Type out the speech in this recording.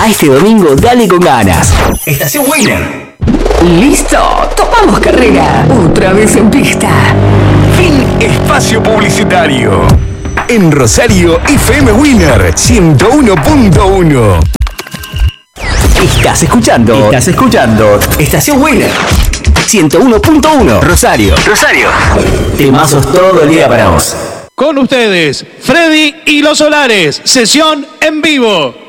A este domingo dale con ganas. Estación Winner. Listo, tomamos carrera. Otra vez en pista. Fin espacio publicitario. En Rosario, FM Winner 101.1. Estás escuchando Estación Winner 101.1 Rosario. Temazos todo el día para vos. Con ustedes, Freddy y los Solares, sesión en vivo.